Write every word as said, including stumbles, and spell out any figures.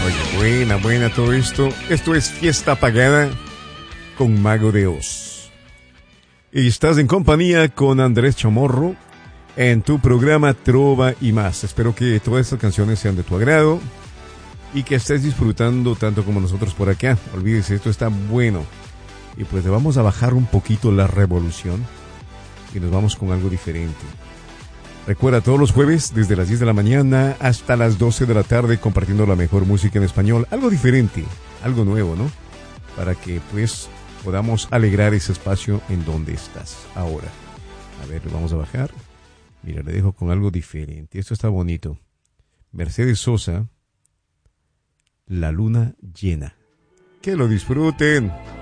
Oye, buena, buena todo esto. Esto es Fiesta Pagada con Mago de Oz. Y estás en compañía con Andrés Chamorro en tu programa Trova y Más. Espero que todas estas canciones sean de tu agrado y que estés disfrutando tanto como nosotros por acá. Olvídese, esto está bueno. Y pues le vamos a bajar un poquito la revolución y nos vamos con algo diferente. Recuerda, todos los jueves desde las diez de la mañana hasta las doce de la tarde compartiendo la mejor música en español. Algo diferente, algo nuevo, ¿no? Para que pues podamos alegrar ese espacio en donde estás ahora. A ver, le vamos a bajar. Mira, le dejo con algo diferente. Esto está bonito. Mercedes Sosa, La Luna Llena. Que lo disfruten.